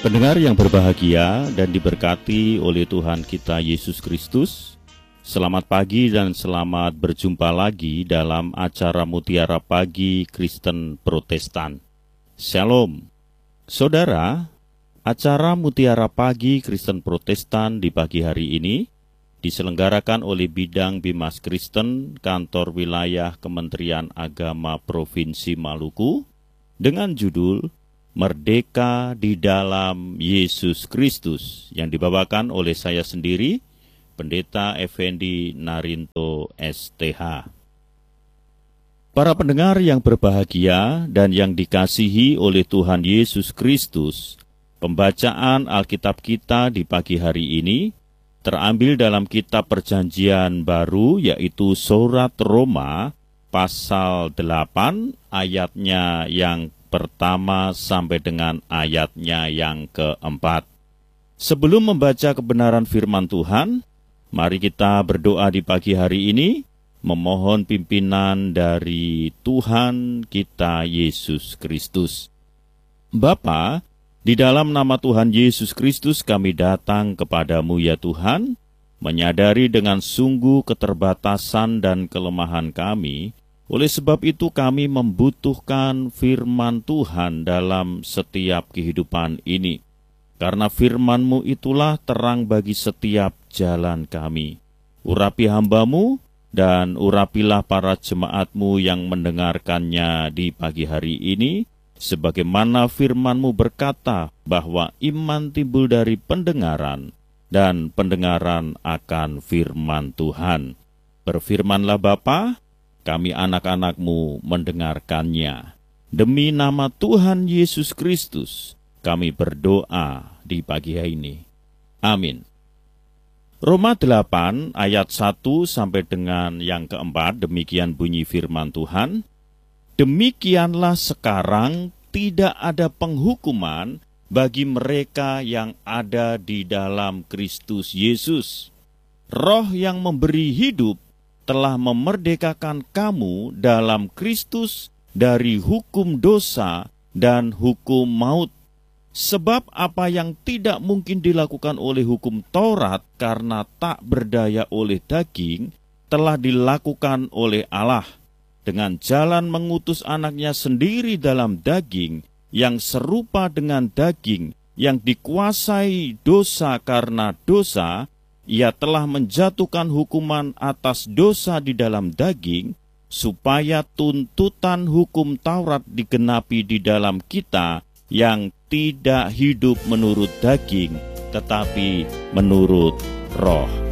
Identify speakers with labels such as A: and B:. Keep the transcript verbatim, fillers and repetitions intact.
A: Pendengar yang berbahagia dan diberkati oleh Tuhan kita Yesus Kristus, selamat pagi dan selamat berjumpa lagi dalam acara Mutiara Pagi Kristen Protestan. Shalom. Saudara, acara Mutiara Pagi Kristen Protestan di pagi hari ini diselenggarakan oleh Bidang Bimas Kristen Kantor Wilayah Kementerian Agama Provinsi Maluku dengan judul Merdeka di dalam Yesus Kristus yang dibawakan oleh saya sendiri, Pendeta Effendi Narinto S T H. Para pendengar yang berbahagia dan yang dikasihi oleh Tuhan Yesus Kristus, pembacaan Alkitab kita di pagi hari ini terambil dalam kitab Perjanjian Baru, yaitu Surat Roma pasal delapan ayatnya yang pertama sampai dengan ayatnya yang keempat. Sebelum membaca kebenaran firman Tuhan, mari kita berdoa di pagi hari ini, memohon pimpinan dari Tuhan kita Yesus Kristus. Bapa, di dalam nama Tuhan Yesus Kristus kami datang kepadamu ya Tuhan, menyadari dengan sungguh keterbatasan dan kelemahan kami. Oleh sebab itu kami membutuhkan firman Tuhan dalam setiap kehidupan ini. Karena firman-Mu itulah terang bagi setiap jalan kami. Urapi hamba-Mu dan urapilah para jemaat-Mu yang mendengarkannya di pagi hari ini. Sebagaimana firman-Mu berkata bahwa iman timbul dari pendengaran dan pendengaran akan firman Tuhan. Berfirmanlah Bapa, kami anak-anak-Mu mendengarkannya. Demi nama Tuhan Yesus Kristus, kami berdoa di pagi hari ini. Amin. Roma delapan ayat satu sampai dengan yang keempat, demikian bunyi firman Tuhan. Demikianlah sekarang tidak ada penghukuman bagi mereka yang ada di dalam Kristus Yesus. Roh yang memberi hidup telah memerdekakan kamu dalam Kristus dari hukum dosa dan hukum maut. Sebab apa yang tidak mungkin dilakukan oleh hukum Taurat karena tak berdaya oleh daging, telah dilakukan oleh Allah dengan jalan mengutus anaknya sendiri dalam daging yang serupa dengan daging yang dikuasai dosa karena dosa. Ia telah menjatuhkan hukuman atas dosa di dalam daging, supaya tuntutan hukum Taurat digenapi di dalam kita yang tidak hidup menurut daging, tetapi menurut roh.